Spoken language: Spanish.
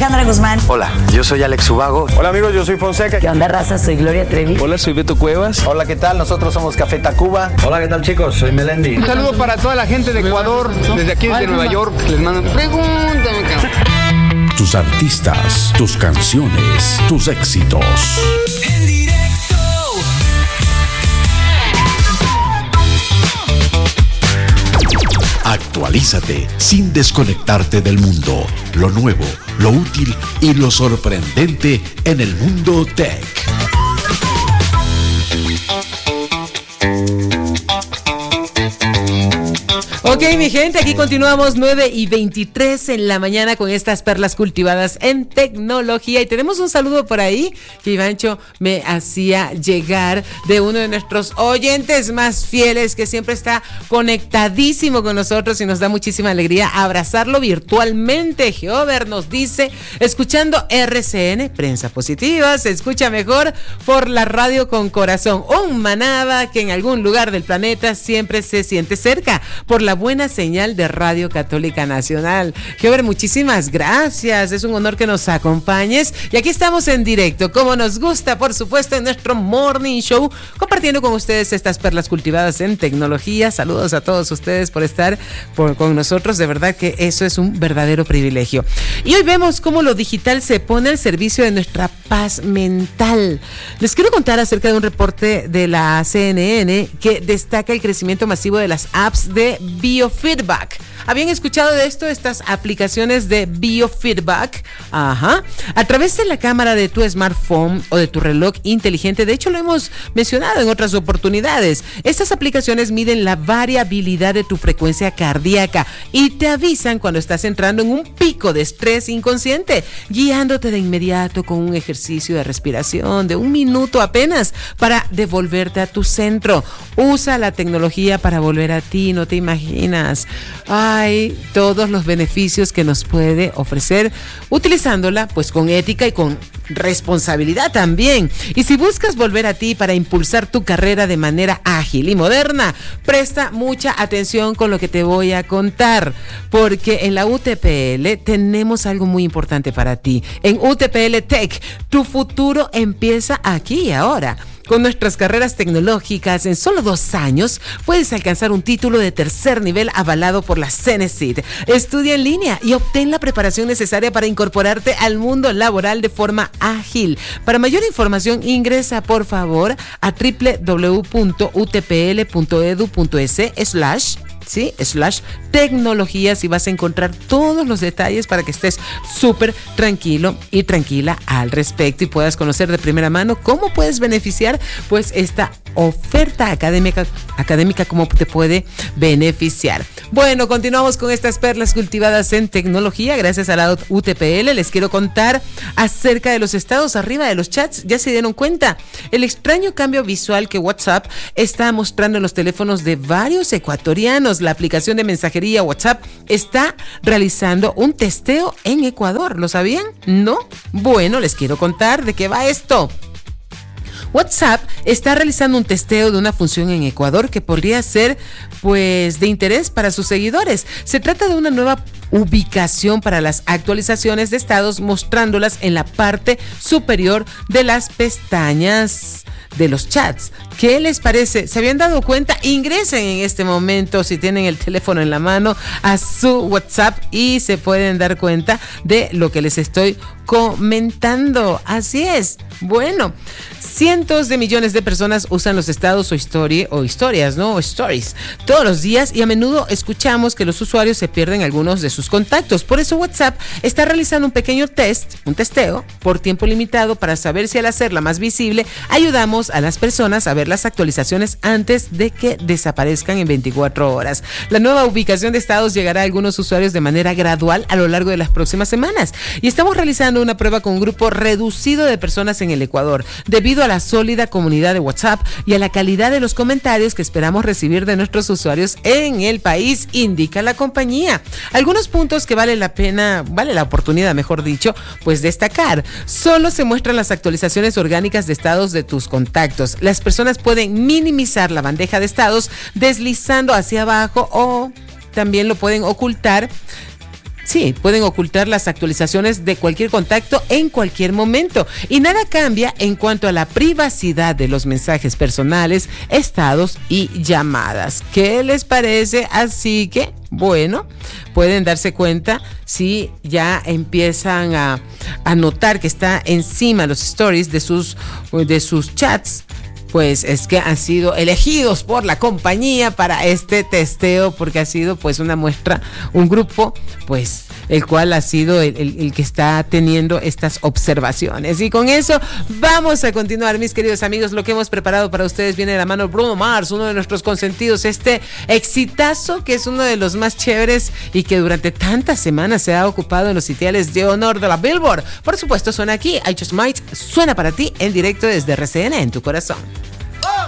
Alejandra Guzmán. Hola, yo soy Alex Ubago. Hola amigos, yo soy Fonseca. ¿Qué onda, raza? Soy Gloria Trevi. Hola, soy Beto Cuevas. Hola, ¿qué tal? Nosotros somos Café Tacuba. Hola, ¿qué tal, chicos? Soy Melendi. Un saludo para toda la gente de Ecuador, desde aquí desde Nueva York. Les mando pregúntame, cabrón. Tus artistas, tus canciones, tus éxitos. En directo. Actualízate sin desconectarte del mundo. Lo nuevo, lo útil y lo sorprendente en el mundo tech. Ok, mi gente, aquí continuamos 9:23 en la mañana con estas perlas cultivadas en tecnología. Y tenemos un saludo por ahí que Ivancho me hacía llegar de uno de nuestros oyentes más fieles que siempre está conectadísimo con nosotros y nos da muchísima alegría abrazarlo virtualmente. Geover nos dice, escuchando RCN, Prensa Positiva, se escucha mejor por la radio con corazón. Un manaba que en algún lugar del planeta siempre se siente cerca por la buena señal de Radio Católica Nacional. Geover, muchísimas gracias, es un honor que nos acompañes y aquí estamos en directo, como nos gusta, por supuesto, en nuestro Morning Show, compartiendo con ustedes estas perlas cultivadas en tecnología. Saludos a todos ustedes por estar con nosotros, de verdad que eso es un verdadero privilegio. Y hoy vemos cómo lo digital se pone al servicio de nuestra paz mental. Les quiero contar acerca de un reporte de la CNN que destaca el crecimiento masivo de las apps de biofeedback. ¿Habían escuchado de esto? Estas aplicaciones de biofeedback. Ajá. A través de la cámara de tu smartphone o de tu reloj inteligente, de hecho lo hemos mencionado en otras oportunidades. Estas aplicaciones miden la variabilidad de tu frecuencia cardíaca y te avisan cuando estás entrando en un pico de estrés inconsciente, guiándote de inmediato con un ejercicio de respiración de 1 minuto apenas para devolverte a tu centro. Usa la tecnología para volver a ti, no te imaginas. Hay todos los beneficios que nos puede ofrecer utilizándola pues con ética y con responsabilidad también. Y si buscas volver a ti para impulsar tu carrera de manera ágil y moderna, presta mucha atención con lo que te voy a contar, porque en la UTPL tenemos algo muy importante para ti. En UTPL Tech, tu futuro empieza aquí y ahora. Con nuestras carreras tecnológicas, en solo 2 años puedes alcanzar un título de 3er nivel avalado por la CENESID. Estudia en línea y obtén la preparación necesaria para incorporarte al mundo laboral de forma ágil. Para mayor información, ingresa por favor a www.utpl.edu.es/tecnologías y vas a encontrar todos los detalles para que estés súper tranquilo y tranquila al respecto y puedas conocer de primera mano cómo puedes beneficiar pues esta oferta académica, cómo te puede beneficiar. Bueno, continuamos con estas perlas cultivadas en tecnología gracias a la UTPL. Les quiero contar acerca de los estados arriba de los chats. ¿Ya se dieron cuenta? El extraño cambio visual que WhatsApp está mostrando en los teléfonos de varios ecuatorianos. La aplicación de mensajería WhatsApp está realizando un testeo en Ecuador. ¿Lo sabían? ¿No? Bueno, les quiero contar de qué va esto. WhatsApp está realizando un testeo de una función en Ecuador que podría ser pues de interés para sus seguidores. Se trata de una nueva ubicación para las actualizaciones de estados, mostrándolas en la parte superior de las pestañas de los chats. ¿Qué les parece? ¿Se habían dado cuenta? Ingresen en este momento, si tienen el teléfono en la mano, a su WhatsApp y se pueden dar cuenta de lo que les estoy comentando. Así es. Bueno, cientos de millones de personas usan los estados o historias, ¿no? O stories todos los días y a menudo escuchamos que los usuarios se pierden algunos de sus contactos. Por eso WhatsApp está realizando un pequeño testeo por tiempo limitado para saber si al hacerla más visible ayudamos a las personas a ver las actualizaciones antes de que desaparezcan en 24 horas. La nueva ubicación de estados llegará a algunos usuarios de manera gradual a lo largo de las próximas semanas y estamos realizando una prueba con un grupo reducido de personas en el Ecuador, debido a la sólida comunidad de WhatsApp y a la calidad de los comentarios que esperamos recibir de nuestros usuarios en el país, indica la compañía. Algunos puntos que vale la oportunidad, mejor dicho, pues destacar. Solo se muestran las actualizaciones orgánicas de estados de tus contactos. Las personas pueden minimizar la bandeja de estados deslizando hacia abajo o también lo pueden ocultar Sí, pueden ocultar las actualizaciones de cualquier contacto en cualquier momento y nada cambia en cuanto a la privacidad de los mensajes personales, estados y llamadas. ¿Qué les parece? Así que, bueno, pueden darse cuenta si ya empiezan a notar que está encima los stories de sus chats. Pues es que han sido elegidos por la compañía para este testeo, porque ha sido pues una muestra, un grupo, pues el cual ha sido el que está teniendo estas observaciones. Y con eso vamos a continuar, mis queridos amigos. Lo que hemos preparado para ustedes viene de la mano Bruno Mars, uno de nuestros consentidos, este exitazo que es uno de los más chéveres y que durante tantas semanas se ha ocupado en los sitiales de honor de la Billboard. Por supuesto, suena aquí, I Just Might, suena para ti en directo desde RCN en tu corazón.